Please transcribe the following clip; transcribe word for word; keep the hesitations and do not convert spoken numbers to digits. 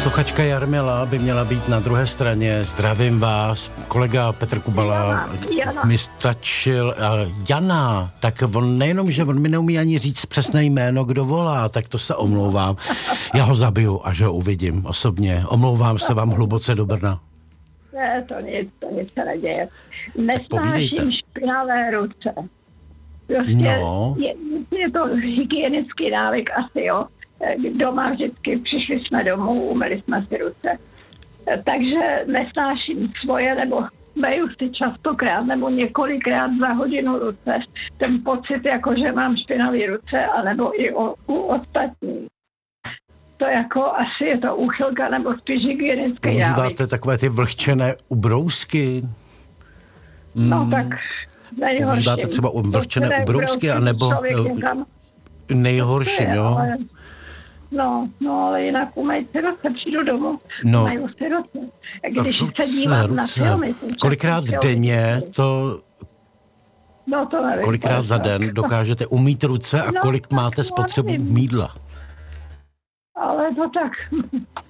Posluchačka Jarmila by měla být na druhé straně. Zdravím vás. Kolega Petr Kubala Jana, Jana. mi stačil. Uh, Jana, tak on nejenom, že on mi neumí ani říct přesné jméno, kdo volá, tak to se omlouvám. Já ho zabiju, až ho uvidím osobně. Omlouvám se vám hluboce do Brna. Ne, to nic, to nic se neděje. Nesnáším špinavé ruce. Prostě no. je, je to hygienický návyk asi, jo. Doma vždycky přišli jsme domů, umyli jsme si ruce. Takže nesnáším svoje, nebo meju si častokrát, nebo několikrát za hodinu ruce. Ten pocit, jako že mám špinavé ruce, anebo i o, u ostatních. To jako asi je to úchylka, nebo spíš hygienický návyk. Používáte takové ty vlhčené ubrousky? Mm. No tak nejhorší. Používáte třeba vlhčené ubrousky, anebo nejhorší, jo? Ale... No, no, ale jinak umej si ruce, přijdu domů, no, umej si ruce. Když ruce, se dívám ruce. na filmy... Kolikrát denně to... No to nevím. Kolikrát za den dokážete umýt ruce a no, kolik máte spotřebu mýdla? Ale to tak...